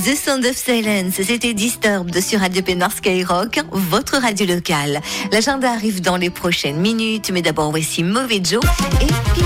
The Sound of Silence, c'était Disturbed sur Radio Pénard Skyrock, votre radio locale. L'agenda arrive dans les prochaines minutes, mais d'abord voici Mauvais Joe et